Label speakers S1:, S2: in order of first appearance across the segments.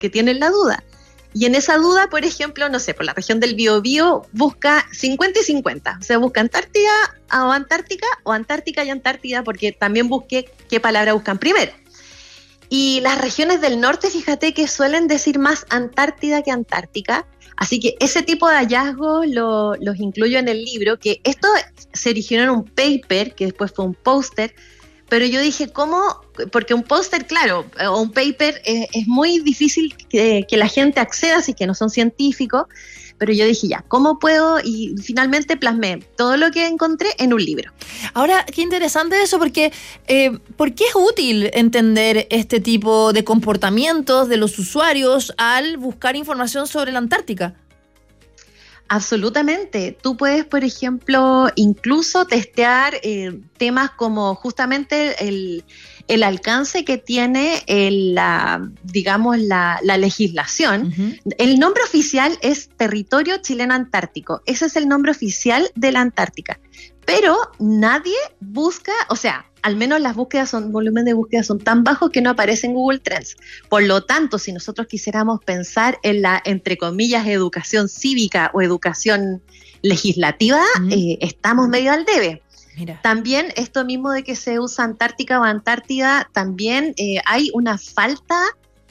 S1: que tienen la duda. Y en esa duda, por ejemplo, no sé, por la región del Biobío, busca 50 y 50. O sea, busca Antártida o Antártica y Antártida, porque también busqué qué palabra buscan primero. Y las regiones del norte, fíjate que suelen decir más Antártida que Antártica. Así que ese tipo de hallazgos los incluyo en el libro, que esto se originó en un paper, que después fue un póster. Pero yo dije, ¿cómo? Porque un póster, claro, o un paper es muy difícil que la gente acceda, así que no son científicos. Pero yo dije, ya, ¿cómo puedo? Y finalmente plasmé todo lo que encontré en un libro.
S2: Ahora, qué interesante eso, porque ¿por qué es útil entender este tipo de comportamientos de los usuarios al buscar información sobre la Antártica?
S1: Absolutamente. Tú puedes, por ejemplo, incluso testear temas como justamente el alcance que tiene la legislación. Uh-huh. El nombre oficial es Territorio Chileno Antártico. Ese es el nombre oficial de la Antártica. Pero nadie busca, o sea, al menos las búsquedas volumen de búsquedas son tan bajos que no aparece en Google Trends. Por lo tanto, si nosotros quisiéramos pensar en la, entre comillas, educación cívica o educación legislativa, estamos medio al debe. Mira. También esto mismo de que se usa Antártica o Antártida, también hay una falta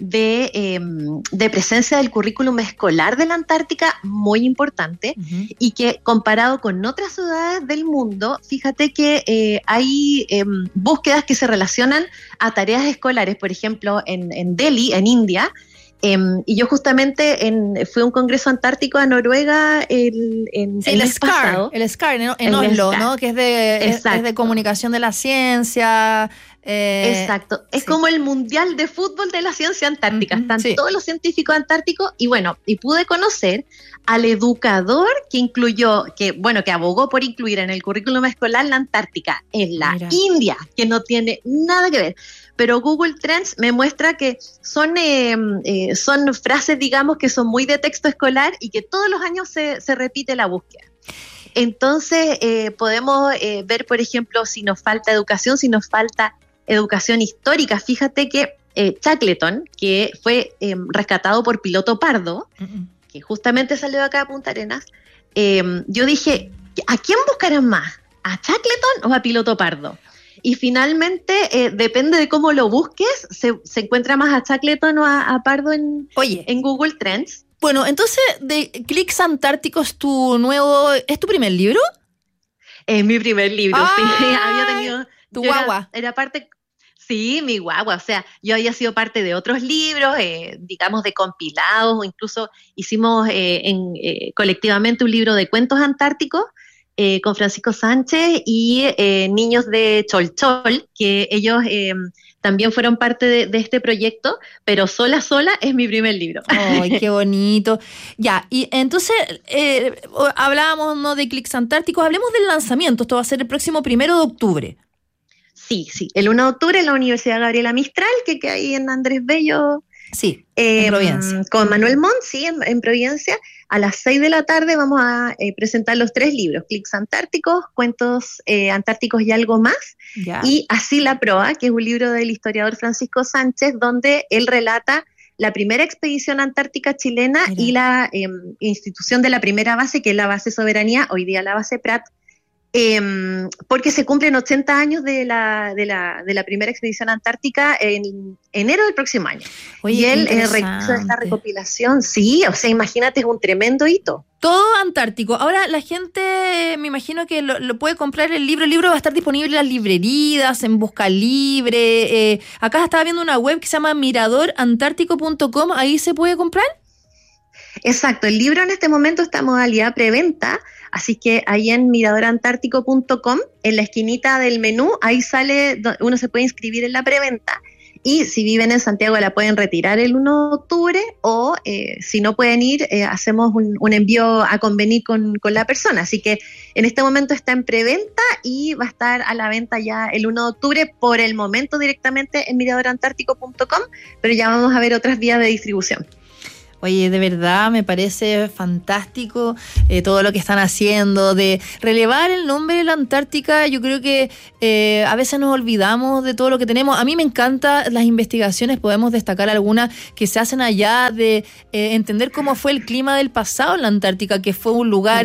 S1: de presencia del currículum escolar de la Antártica muy importante, uh-huh. Y que comparado con otras ciudades del mundo, fíjate que hay búsquedas que se relacionan a tareas escolares. Por ejemplo, en Delhi, en India, y yo justamente fui a un congreso antártico a Noruega el SCAR,
S2: en Oslo, ¿no? Que es de comunicación de la ciencia.
S1: Exacto, es como el mundial de fútbol de la ciencia antártica. Están todos los científicos antárticos y pude conocer al educador que abogó por incluir en el currículum escolar la Antártica en la India, que no tiene nada que ver. Pero Google Trends me muestra que son frases, digamos, que son muy de texto escolar y que todos los años se repite la búsqueda. Entonces podemos ver, por ejemplo, si nos falta educación, si nos falta educación histórica. Fíjate que Shackleton, que fue rescatado por piloto Pardo, que justamente salió de acá a Punta Arenas, yo dije, ¿a quién buscarán más? ¿A Shackleton o a piloto Pardo? Y finalmente, depende de cómo lo busques, se encuentra más a Shackleton o a Pardo en Google Trends.
S2: Bueno, entonces, de Clics Antárticos, ¿es tu primer libro?
S1: Es mi primer libro, sí. Había tenido...
S2: ¿Tu guagua?
S1: Era parte... Sí, mi guagua, o sea, yo había sido parte de otros libros, digamos, de compilados, o incluso hicimos colectivamente un libro de cuentos antárticos con Francisco Sánchez y niños de Cholchol, que ellos también fueron parte de este proyecto, pero sola es mi primer libro.
S2: ¡Ay, qué bonito! Ya, y entonces hablábamos, ¿no?, de Clics Antárticos, hablemos del lanzamiento. Esto va a ser el próximo 1 de octubre.
S1: Sí, el 1 de octubre en la Universidad Gabriela Mistral, que queda ahí en Andrés Bello.
S2: Sí, en Providencia.
S1: Con Manuel Montt, sí, en Providencia. A las 6 de la tarde vamos a presentar los 3 libros, Clics Antárticos, Cuentos Antárticos y algo más, y Así la proa, que es un libro del historiador Francisco Sánchez, donde él relata la primera expedición antártica chilena y la institución de la primera base, que es la base Soberanía, hoy día la base Prat, porque se cumplen 80 años de la primera expedición antártica en enero del próximo año.
S2: Oye,
S1: y él realizó esta recopilación, sí, o sea, imagínate, es un tremendo hito.
S2: Todo antártico. Ahora la gente, me imagino que lo puede comprar el libro. El libro va a estar disponible en las librerías, en Busca Libre. Acá estaba viendo una web que se llama miradorantártico.com, ¿ahí se puede comprar?
S1: Exacto, el libro en este momento está en modalidad preventa, así que ahí en miradorantártico.com, en la esquinita del menú, ahí sale, uno se puede inscribir en la preventa, y si viven en Santiago la pueden retirar el 1 de octubre, o si no pueden ir, hacemos un envío a convenir con la persona. Así que en este momento está en preventa y va a estar a la venta ya el 1 de octubre, por el momento directamente en miradorantártico.com, pero ya vamos a ver otras vías de distribución.
S2: Oye, de verdad me parece fantástico todo lo que están haciendo, de relevar el nombre de la Antártica. Yo creo que a veces nos olvidamos de todo lo que tenemos. A mí me encantan las investigaciones, podemos destacar algunas que se hacen allá de entender cómo fue el clima del pasado en la Antártica, que fue un lugar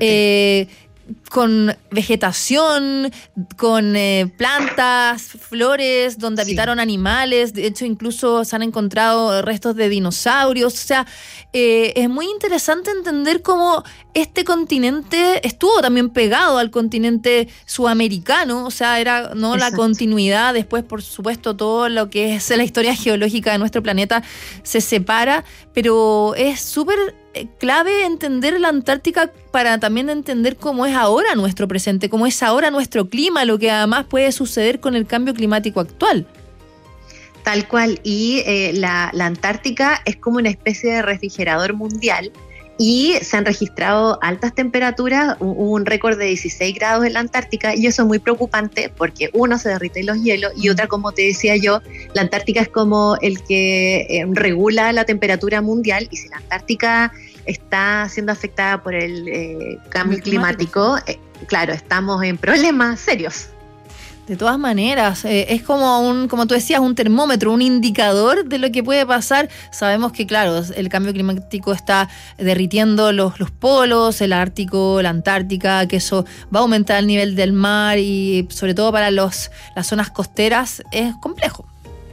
S2: con vegetación, con plantas, flores, donde habitaron animales. De hecho, incluso se han encontrado restos de dinosaurios. O sea, es muy interesante entender cómo este continente estuvo también pegado al continente sudamericano. O sea, era no la continuidad. Después, por supuesto, todo lo que es la historia geológica de nuestro planeta se separa, pero es súper clave entender la Antártica para también entender cómo es ahora nuestro presente, cómo es ahora nuestro clima, lo que además puede suceder con el cambio climático actual.
S1: Tal cual, y la Antártica es como una especie de refrigerador mundial y se han registrado altas temperaturas, hubo un récord de 16 grados en la Antártica y eso es muy preocupante porque uno, se derriten los hielos y otra, como te decía yo, la Antártica es como el que regula la temperatura mundial y si la Antártica está siendo afectada por el cambio climático, claro, estamos en problemas serios.
S2: De todas maneras, es como tú decías, un termómetro, un indicador de lo que puede pasar. Sabemos que, claro, el cambio climático está derritiendo los polos, el Ártico, la Antártica, que eso va a aumentar el nivel del mar y sobre todo para las zonas costeras es complejo.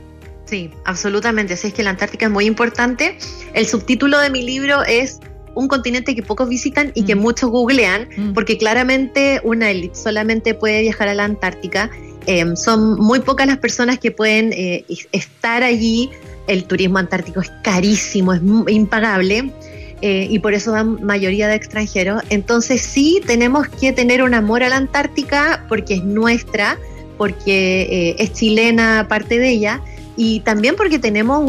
S1: Sí, absolutamente. Así es que la Antártica es muy importante. El subtítulo de mi libro es un continente que pocos visitan y que muchos googlean, porque claramente una élite solamente puede viajar a la Antártica. Son muy pocas las personas que pueden estar allí. El turismo antártico es carísimo, es impagable, y por eso dan mayoría de extranjeros. Entonces sí tenemos que tener un amor a la Antártica porque es nuestra, porque es chilena parte de ella, y también porque tenemos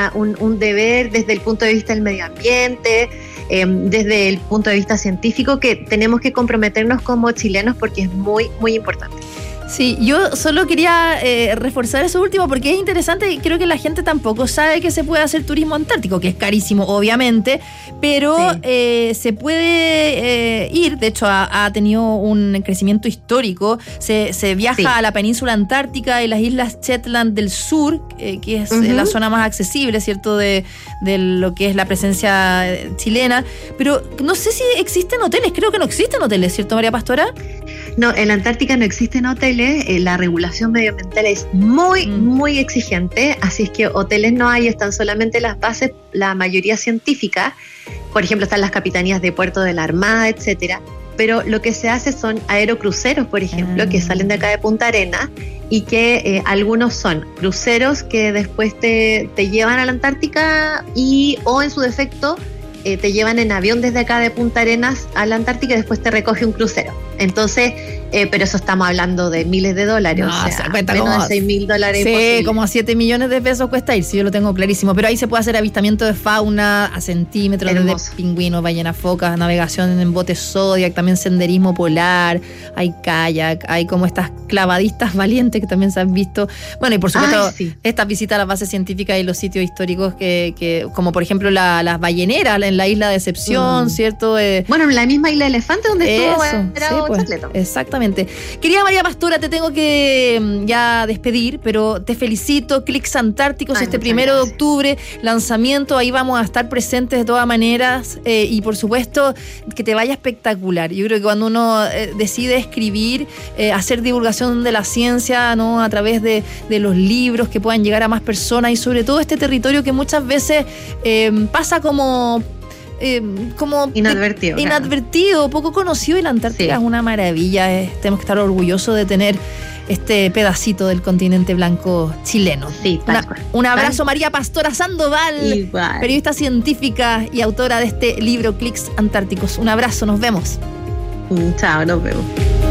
S1: un deber desde el punto de vista del medio ambiente, desde el punto de vista científico, que tenemos que comprometernos como chilenos porque es muy, muy importante.
S2: Sí, yo solo quería reforzar eso último porque es interesante y creo que la gente tampoco sabe que se puede hacer turismo antártico, que es carísimo, obviamente, pero se puede ir. De hecho, ha tenido un crecimiento histórico. Se viaja a la península antártica y las islas Shetland del sur, que es la zona más accesible, ¿cierto?, de lo que es la presencia chilena. Pero no sé si existen hoteles, creo que no existen hoteles, ¿cierto, María Pastora?
S1: No, en la Antártica no existen hoteles. La regulación medioambiental es muy, muy exigente, así es que hoteles no hay, están solamente las bases, la mayoría científica. Por ejemplo, están las capitanías de puerto de la Armada, etcétera. Pero lo que se hace son aerocruceros, por ejemplo, que salen de acá de Punta Arenas y que algunos son cruceros que después te llevan a la Antártica o en su defecto te llevan en avión desde acá de Punta Arenas a la Antártica y después te recoge un crucero. Entonces, pero eso estamos hablando de miles de dólares,
S2: no,
S1: o sea, menos de $6.000.
S2: Sí, imposible. Como 7 millones de pesos cuesta ir, sí, yo lo tengo clarísimo. Pero ahí se puede hacer avistamiento de fauna a centímetros, de pingüinos, ballenas, focas, navegación en botes Zodiac, también senderismo polar, hay kayak, hay como estas clavadistas valientes que también se han visto. Bueno, y por supuesto, estas visitas a las bases científicas y los sitios históricos que como por ejemplo las balleneras en la isla de Decepción, ¿cierto?
S1: Bueno, en la misma isla de Elefante donde estuvo
S2: Chacleto. Exactamente. Querida María Pastora, te tengo que ya despedir, pero te felicito. Clicks Antárticos, este 1 de octubre, lanzamiento, ahí vamos a estar presentes de todas maneras, y por supuesto que te vaya espectacular. Yo creo que cuando uno decide escribir, hacer divulgación de la ciencia, ¿no?, a través de los libros que puedan llegar a más personas y sobre todo este territorio que muchas veces pasa como inadvertido, poco conocido, y la Antártica es una maravilla. Tenemos que estar orgullosos de tener este pedacito del continente blanco chileno. Un abrazo, María Pastora Sandoval, igual, periodista científica y autora de este libro Clicks Antárticos. Un abrazo, nos vemos.
S1: Chao, nos vemos.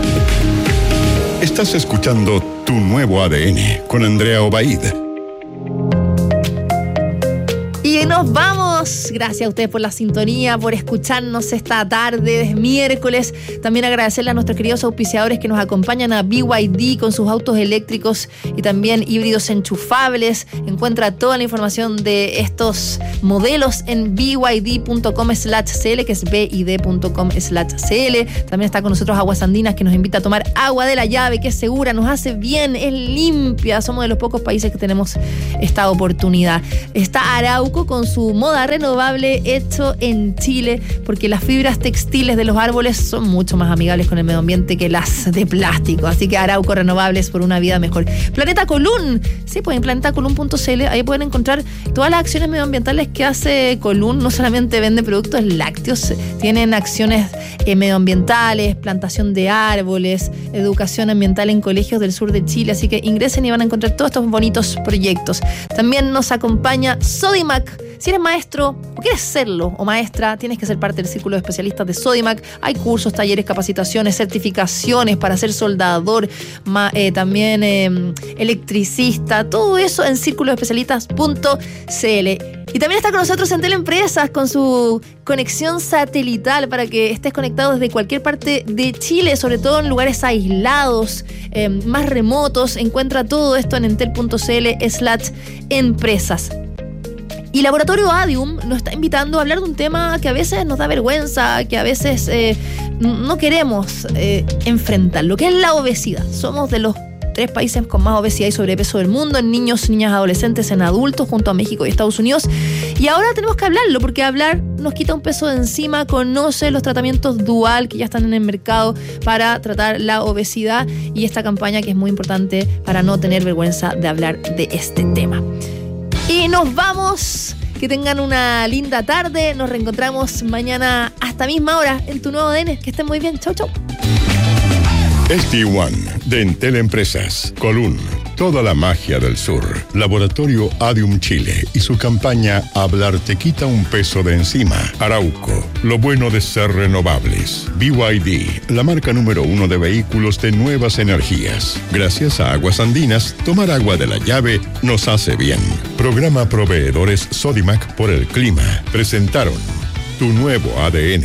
S3: Estás escuchando Tu Nuevo ADN con Andrea Obaid.
S2: Y que nos vamos. Gracias a ustedes por la sintonía, por escucharnos esta tarde, es miércoles. También agradecerle a nuestros queridos auspiciadores que nos acompañan, a BYD con sus autos eléctricos y también híbridos enchufables. Encuentra toda la información de estos modelos en byd.com/cl, que es bid.com/cl. También está con nosotros Aguas Andinas, que nos invita a tomar agua de la llave, que es segura, nos hace bien, es limpia. Somos de los pocos países que tenemos esta oportunidad. Está Arauco con su moda renovable hecho en Chile, porque las fibras textiles de los árboles son mucho más amigables con el medio ambiente que las de plástico. Así que Arauco, renovables por una vida mejor. Planeta Colún, sí, pues en planetacolún.cl, ahí pueden encontrar todas las acciones medioambientales que hace Colún. No solamente vende productos lácteos, tienen acciones medioambientales, plantación de árboles, educación ambiental en colegios del sur de Chile. Así que ingresen y van a encontrar todos estos bonitos proyectos. También nos acompaña Sodimac. Si eres maestro o quieres serlo o maestra, tienes que ser parte del círculo de especialistas de Sodimac. Hay cursos, talleres, capacitaciones, certificaciones para ser soldador, también electricista, todo eso en círculoespecialistas.cl. Y también está con nosotros Entel Empresas con su conexión satelital para que estés conectado desde cualquier parte de Chile, sobre todo en lugares aislados, más remotos. Encuentra todo esto en entel.cl/empresas. Y Laboratorio Adium nos está invitando a hablar de un tema que a veces nos da vergüenza, que a veces no queremos enfrentar, lo que es la obesidad. Somos de los 3 países con más obesidad y sobrepeso del mundo, en niños, niñas, adolescentes, en adultos, junto a México y Estados Unidos. Y ahora tenemos que hablarlo, porque hablar nos quita un peso de encima. Conoce los tratamientos Dual que ya están en el mercado para tratar la obesidad, y esta campaña que es muy importante para no tener vergüenza de hablar de este tema. Y nos vamos. Que tengan una linda tarde. Nos reencontramos mañana a esta misma hora en Tu Nuevo ADN. Que estén muy bien. Chau, chau.
S3: SD1 de Entel Empresas. Colún. Toda la magia del sur. Laboratorio Adium Chile y su campaña Hablar te quita un peso de encima. Arauco. Lo bueno de ser renovables. BYD. La marca número 1 de vehículos de nuevas energías. Gracias a Aguas Andinas, tomar agua de la llave nos hace bien. Programa Proveedores Sodimac por el clima. Presentaron Tu Nuevo ADN.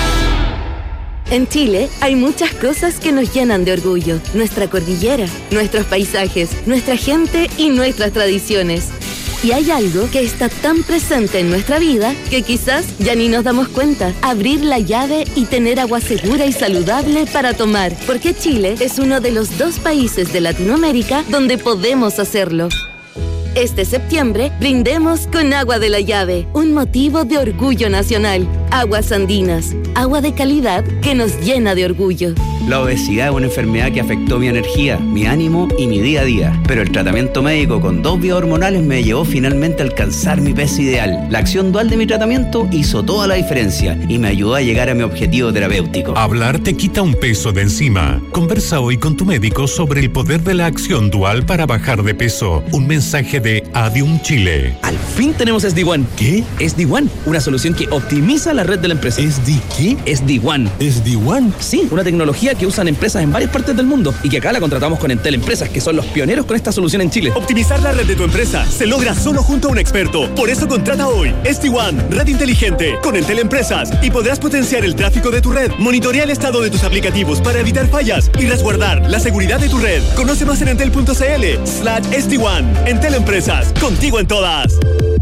S4: En Chile hay muchas cosas que nos llenan de orgullo. Nuestra cordillera, nuestros paisajes, nuestra gente y nuestras tradiciones. Y hay algo que está tan presente en nuestra vida que quizás ya ni nos damos cuenta. Abrir la llave y tener agua segura y saludable para tomar. Porque Chile es uno de los 2 países de Latinoamérica donde podemos hacerlo. Este septiembre, brindemos con agua de la llave, un motivo de orgullo nacional. Aguas Andinas, agua de calidad que nos llena de orgullo.
S5: La obesidad es una enfermedad que afectó mi energía, mi ánimo y mi día a día. Pero el tratamiento médico con 2 vías hormonales me llevó finalmente a alcanzar mi peso ideal. La acción dual de mi tratamiento hizo toda la diferencia y me ayudó a llegar a mi objetivo terapéutico.
S6: Hablar te quita un peso de encima. Conversa hoy con tu médico sobre el poder de la acción dual para bajar de peso. Un mensaje de Adium Chile.
S7: Al fin tenemos SD1.
S6: ¿Qué?
S7: SD1, una solución que optimiza la red de la empresa.
S6: ¿SD qué?
S7: SD1.
S6: ¿SD1?
S7: Sí, una tecnología que usan empresas en varias partes del mundo y que acá la contratamos con Entel Empresas, que son los pioneros con esta solución en Chile.
S8: Optimizar la red de tu empresa se logra solo junto a un experto. Por eso contrata hoy SD1, red inteligente, con Entel Empresas, y podrás potenciar el tráfico de tu red, monitorear el estado de tus aplicativos para evitar fallas y resguardar la seguridad de tu red. Conoce más en entel.cl/SD1. Entel Empresas, contigo en todas.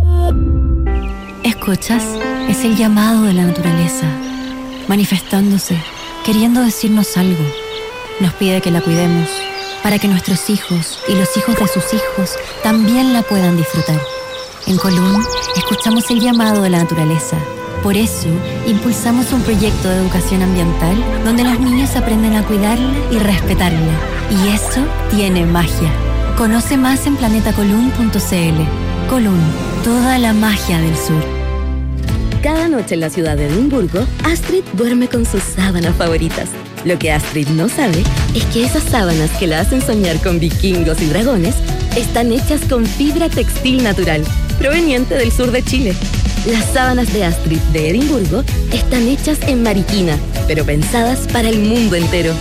S9: ¿Escuchas? Es el llamado de la naturaleza, manifestándose, queriendo decirnos algo. Nos pide que la cuidemos, para que nuestros hijos y los hijos de sus hijos también la puedan disfrutar. En Colún, escuchamos el llamado de la naturaleza. Por eso, impulsamos un proyecto de educación ambiental donde los niños aprenden a cuidarla y respetarla. Y eso tiene magia. Conoce más en planetacolún.cl. Colún, toda la magia del sur.
S4: Cada noche en la ciudad de Edimburgo, Astrid duerme con sus sábanas favoritas. Lo que Astrid no sabe es que esas sábanas que la hacen soñar con vikingos y dragones están hechas con fibra textil natural, proveniente del sur de Chile. Las sábanas de Astrid de Edimburgo están hechas en Mariquina, pero pensadas para el mundo entero.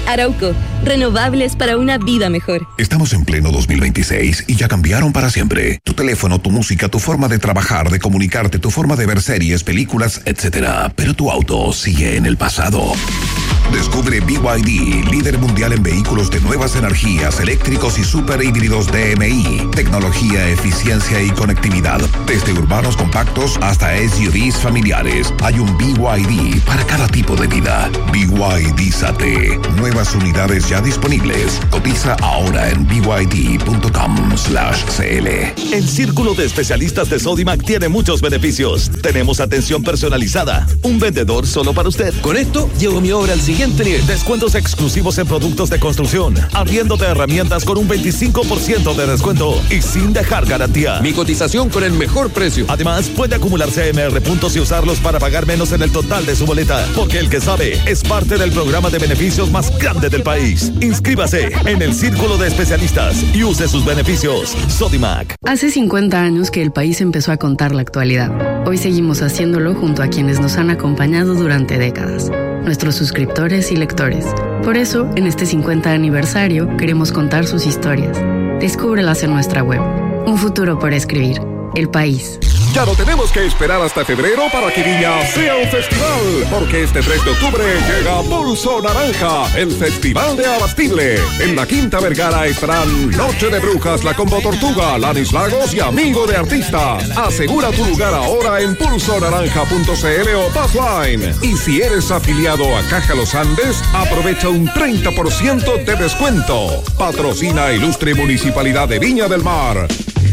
S4: Arauco, renovables para una vida mejor.
S10: Estamos en pleno 2026 y ya cambiaron para siempre. Tu teléfono, tu música, tu forma de trabajar, de comunicarte, tu forma de ver series, películas, etc. Pero tu auto sigue en el pasado. Descubre BYD, líder mundial en vehículos de nuevas energías, eléctricos y super híbridos DMI. Tecnología, eficiencia y conectividad. Desde urbanos compactos hasta SUVs familiares. Hay un BYD para cada tipo de vida. BYD-Sate. Nuevas unidades ya disponibles. Cotiza ahora en byd.com/cl.
S11: El Círculo de Especialistas de Sodimac tiene muchos beneficios. Tenemos atención personalizada. Un vendedor solo para usted.
S12: Con esto, llevo mi obra al siguiente nivel.
S11: Descuentos exclusivos en productos de construcción. Arriendo de herramientas con un 25% de descuento y sin dejar garantía.
S12: Mi cotización con el mejor precio.
S11: Además, puede acumular CMR puntos y usarlos para pagar menos en el total de su boleta. Porque el que sabe es parte del programa de beneficios más grande del país. Inscríbase en el Círculo de Especialistas y use sus beneficios. Sodimac.
S13: Hace 50 años que el país empezó a contar la actualidad. Hoy seguimos haciéndolo junto a quienes nos han acompañado durante décadas. Nuestros suscriptores y lectores. Por eso, en este 50 aniversario, queremos contar sus historias. Descúbrelas en nuestra web. Un futuro por escribir. El país.
S14: Ya no tenemos que esperar hasta febrero para que Viña sea un festival, porque este 3 de octubre llega Pulso Naranja, el festival de Abastible. En la Quinta Vergara estarán Noche de Brujas, La Combo Tortuga, Lanis Lagos y Amigo de Artistas. Asegura tu lugar ahora en pulsonaranja.cl o Passline. Y si eres afiliado a Caja Los Andes, aprovecha un 30% de descuento. Patrocina Ilustre Municipalidad de Viña del Mar.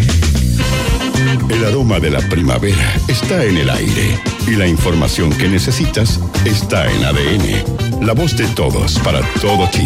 S3: El aroma de la primavera está en el aire y la información que necesitas está en ADN. La voz de todos para todo Chile.